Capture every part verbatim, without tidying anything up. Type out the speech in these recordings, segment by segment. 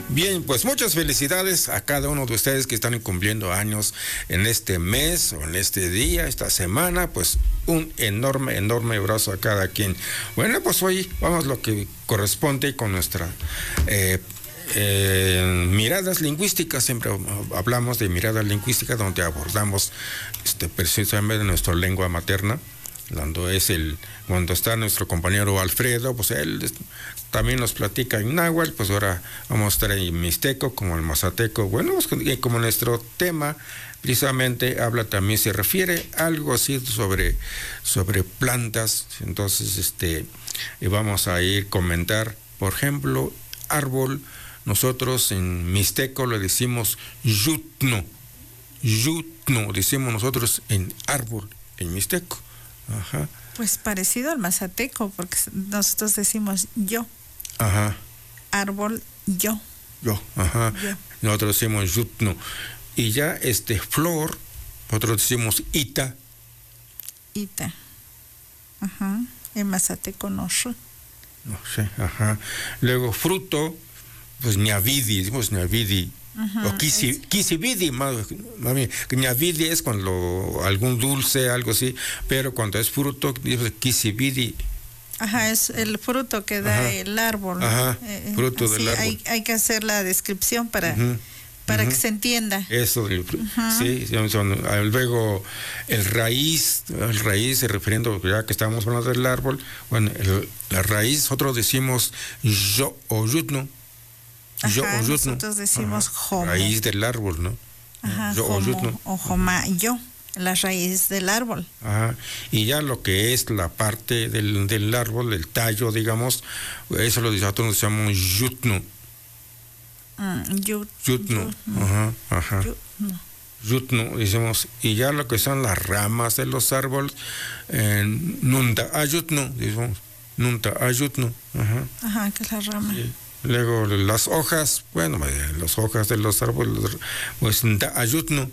Bien, pues muchas felicidades a cada uno de ustedes que están cumpliendo años en este mes o en este día, esta semana. Pues un enorme, enorme abrazo a cada quien. Bueno, pues hoy vamos a lo que corresponde con nuestra eh, eh, miradas lingüísticas. Siempre hablamos de miradas lingüísticas donde abordamos este, precisamente nuestra lengua materna. Cuando es el, cuando está nuestro compañero Alfredo, pues él también nos platica en náhuatl, pues ahora vamos a estar en mixteco, como el mazateco. Bueno, pues como nuestro tema precisamente habla también, se refiere a algo así sobre, sobre plantas. Entonces, este, vamos a ir a comentar, por ejemplo, árbol. Nosotros en mixteco le decimos yutno, yutno, decimos nosotros en árbol, en mixteco. Ajá. Pues parecido al mazateco, porque nosotros decimos yo. Ajá. Árbol, yo. Yo, ajá. Yo. Nosotros decimos yutno. Y ya este flor, nosotros decimos ita. Ita. Ajá. En mazateco no sé. No sé, ajá. Luego fruto, pues ñavidi, decimos ñavidi. Uh-huh. O kisi, kisibidi, mami, ñavidi es cuando algún dulce, algo así, pero cuando es fruto, dice kisibidi. Ajá, es el fruto que da Ajá. el árbol. Ajá, eh, fruto así del árbol. Hay, hay que hacer la descripción para, uh-huh. para uh-huh. que se entienda. Eso, el, uh-huh. sí, son, luego el raíz, el raíz, refiriendo, ya que estamos hablando del árbol, bueno, el, la raíz, nosotros decimos yo o yutno. Ajá, yo o nosotros decimos jomo. Raíz del árbol, ¿no? Ajá, yo jomo, o yutno. O joma, yo, la raíz del árbol. Ajá, y ya lo que es la parte del, del árbol, el tallo, digamos, eso lo nosotros decimos yutno. Mm, yut, yutno. yutno. Ajá, ajá. Yutno. Yutno, decimos, y ya lo que son las ramas de los árboles, eh, nunta ayutno, decimos, nunta ayutno. Ajá. Ajá, que es la rama. Sí. Luego las hojas, bueno, las hojas de los árboles, pues da ayutno,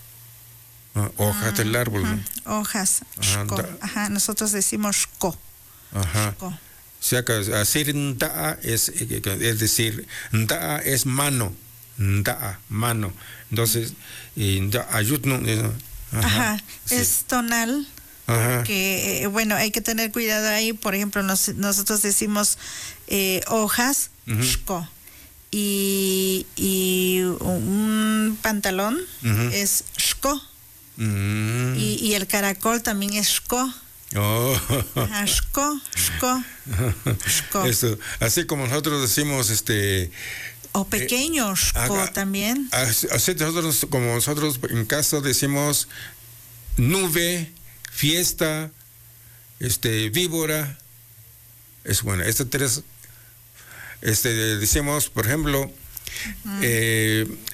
hojas uh-huh. del árbol, ¿no? Hojas, ajá, shko. Ajá, nosotros decimos shko. Ajá. Shko. O sea que decir da es, es decir, da es mano, da, mano. Entonces, da ayutno. Ajá, ajá. Sí. Es tonal. Ajá. Que, eh, bueno, hay que tener cuidado ahí. Por ejemplo, nos, nosotros decimos eh, hojas, uh-huh. shko, y, y un pantalón uh-huh. es shko, uh-huh. y, y el caracol también es shko. Oh. Ajá, shko, shko, shko. Eso, así como nosotros decimos, este... O pequeño, eh, shko a, también. Así nosotros, como nosotros en caso decimos nube, fiesta, este, víbora, es bueno, estas tres, este, decimos, por ejemplo, uh-huh. eh,